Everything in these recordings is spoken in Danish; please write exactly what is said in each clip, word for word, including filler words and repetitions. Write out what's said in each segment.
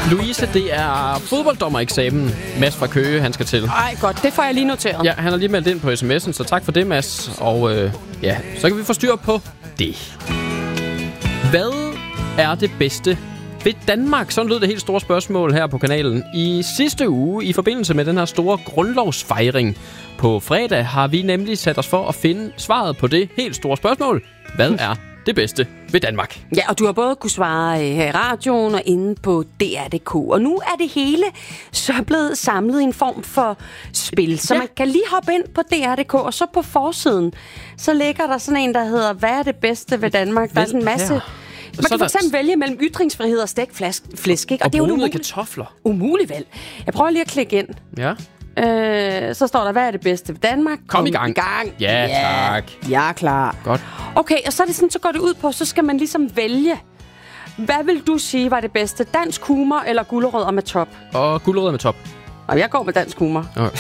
Louise, det er fodbolddommereksamen. Mads fra Køge, han skal til. Ej, godt. Det får jeg lige noteret. Ja, han har lige meldt ind på sms'en, så tak for det, Mads. Og øh, ja, så kan vi få styr på det. Hvad er det bedste ved Danmark? Sådan lød det helt store spørgsmål her på kanalen. I sidste uge, i forbindelse med den her store grundlovsfejring på fredag, har vi nemlig sat os for at finde svaret på det helt store spørgsmål. Hvad er det bedste ved Danmark? Ja, og du har både kunne svare her i radioen og inde på D R punktum d k. Og nu er det hele så blevet samlet i en form for spil. Så ja. Man kan lige hoppe ind på D R punktum d k, og så på forsiden, så ligger der sådan en, der hedder, hvad er det bedste ved Danmark? Der er sådan en masse... Ja. Man kan for eksempel vælge mellem ytringsfrihed og stegt flæsk, ikke? Og, og det er jo brunede kartofler. Umuligt valg. Jeg prøver lige at klikke ind. Ja. Øh, så står der, hvad er det bedste ved Danmark? Kom, Kom i gang. i gang. Ja, yeah, tak. Jeg er klar. Godt. Okay, og så er det sådan, så går det ud på, så skal man ligesom vælge. Hvad vil du sige var det bedste? Dansk humor eller gulerødder med top? Og gulerødder med top. Og jeg går med dansk humor. Okay.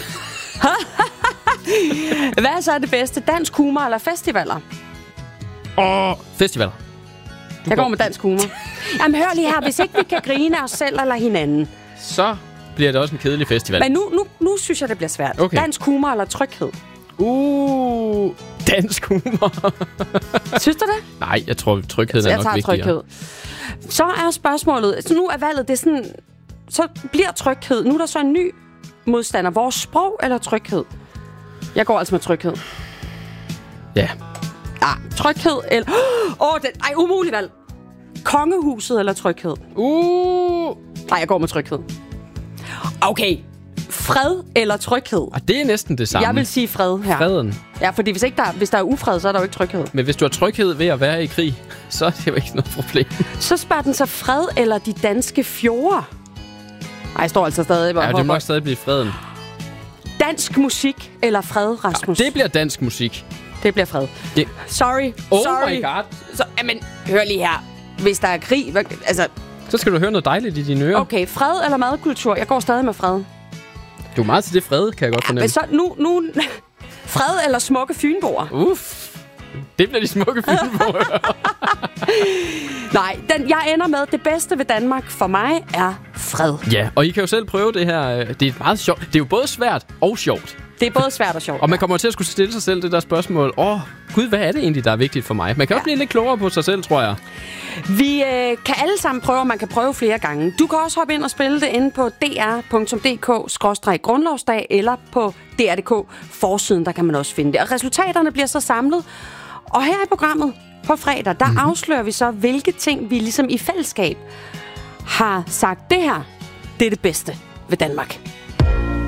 Hvad så er det bedste? Dansk humor eller festivaler? Og festivaler. Du jeg går med dansk humor. Jamen hør lige her, hvis ikke vi kan grine af os selv eller hinanden, så bliver det også en kedelig festival. Men nu, nu, nu synes jeg, det bliver svært. Okay. Dansk humor eller tryghed? Uh, dansk humor. Synes du det? Nej, jeg tror, trygheden er nok vigtigere. Jeg tager tryghed. Så er spørgsmålet, så nu er valget, det er sådan, så bliver tryghed. Nu er der så en ny modstander. Vores sprog eller tryghed? Jeg går altså med tryghed. Ja. Ah, tryghed eller... Åh, oh, den... Ej, umuligt valg. Kongehuset eller tryghed? Uh. Nej, jeg går med tryghed. Okay. Fred eller tryghed? Og det er næsten det samme. Jeg vil sige fred her. Freden. Ja, fordi hvis, ikke der, hvis der er ufred, så er der jo ikke tryghed. Men hvis du har tryghed ved at være i krig, så er det jo ikke noget problem. Så spørger den så fred eller de danske fjorde? Ej, jeg står altså stadig. Ja, det må nok stadig blive freden. Dansk musik eller fred, Rasmus? Ja, det bliver dansk musik. Det bliver fred. Det... Sorry. Oh Sorry. my god. Så, men hør lige her. Hvis der er krig, altså... Så skal du høre noget dejligt i dine ører. Okay, fred eller madkultur? Jeg går stadig med fred. Du er meget til det fred, kan jeg godt fornemme. Ja, men så nu... nu fred eller smukke fynboer? Uff. Det bliver de smukke fynboer. Nej, den, jeg ender med, det bedste ved Danmark for mig er fred. Ja, og I kan jo selv prøve det her. Det er meget sjovt. Det er jo både svært og sjovt. Det er både svært og sjovt. Og man kommer til at skulle stille sig selv det der spørgsmål. Åh, oh, gud, hvad er det egentlig, der er vigtigt for mig? Man kan ja. også blive lidt klogere på sig selv, tror jeg. Vi øh, kan alle sammen prøve, og man kan prøve flere gange. Du kan også hoppe ind og spille det inde på d r punktum d k skråstreg grundlovsdag eller på D R punktum d k forsiden, der kan man også finde det. Og resultaterne bliver så samlet. Og her i programmet på fredag, der mm-hmm. afslører vi så, hvilke ting vi ligesom i fællesskab har sagt, det her, det er det bedste ved Danmark.